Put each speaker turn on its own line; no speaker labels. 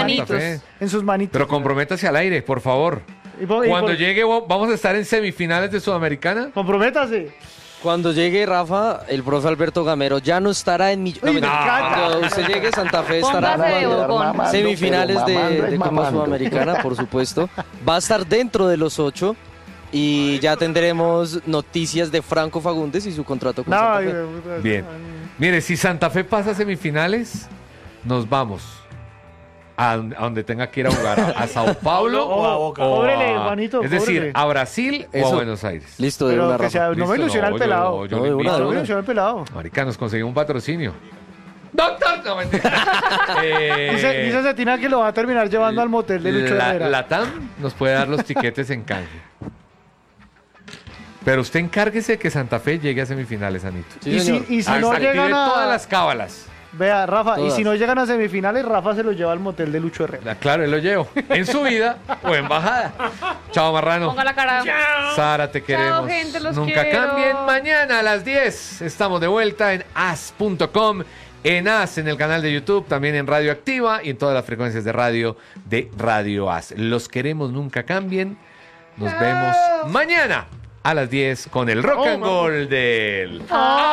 manitos.
Santa Fe.
En sus manitos.
Pero comprométase al aire, por favor. Cuando llegue, vamos a estar en semifinales de Sudamericana.
Comprométase.
Cuando llegue Rafa, el profe Alberto Gamero ya no estará en
Uy, me encanta.
Cuando usted llegue, Santa Fe estará
Póngase de
jugando
bocón.
semifinales de Copa Sudamericana, por supuesto. Va a estar dentro de los 8 y ya tendremos noticias de Franco Fagundes y su contrato con
No,
Santa Fe.
Bien. Mire, si Santa Fe pasa a semifinales, nos vamos a donde tenga que ir a jugar, a Sao Paulo
O a Boca. Cóbrele, Juanito,
es decir,
cóbrele.
a Brasil o a
Eso.
Buenos Aires.
Listo, de
Pero
una,
que
Rafa.
sea, no me
Listo,
ilusiona el
yo-
pelado.
yo
No,
le
de una,
invito.
No me ilusiona el pelado.
Marica, nos conseguimos un patrocinio. ¡Doctor! No, mentira.
Dice Cetina que lo va a terminar llevando al motel de Lucho Herrera.
La TAM nos puede dar los tiquetes en canje. Pero usted encárguese que Santa Fe llegue a semifinales, Anito.
Sí,
y
señor.
si no
Active
llegan
todas
a...
las cábalas.
Vea, Rafa, y
Todas.
si no llegan a semifinales, Rafa se lo lleva al motel de Lucho Herrera.
Claro, él lo llevo. En subida o en bajada. Chao, Marrano.
Ponga la cara.
Sara, te queremos.
gente, los
Nunca
quiero.
cambien. Mañana a las 10 estamos de vuelta en as.com, en As, en el canal de YouTube, también en Radio Activa y en todas las frecuencias de Radio As. Los queremos, nunca cambien. Nos vemos mañana a las 10 con el Rock and Roll del...